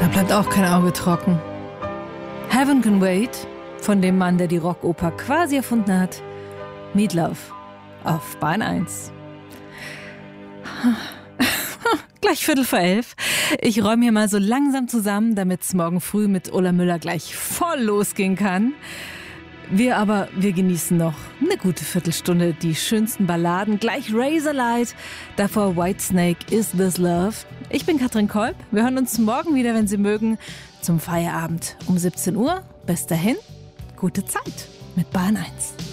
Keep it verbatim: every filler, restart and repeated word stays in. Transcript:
Da bleibt auch kein Auge trocken. Heaven Can Wait, von dem Mann, der die Rockoper quasi erfunden hat. Meat Love auf Bahn eins. Gleich Viertel vor elf. Ich räume hier mal so langsam zusammen, damit es morgen früh mit Ulla Müller gleich voll losgehen kann. Wir aber, wir genießen noch eine gute Viertelstunde die schönsten Balladen. Gleich Razorlight, davor Whitesnake, Is This Love. Ich bin Katrin Kolb. Wir hören uns morgen wieder, wenn Sie mögen, zum Feierabend um siebzehn Uhr. Bis dahin, gute Zeit mit Bahn eins.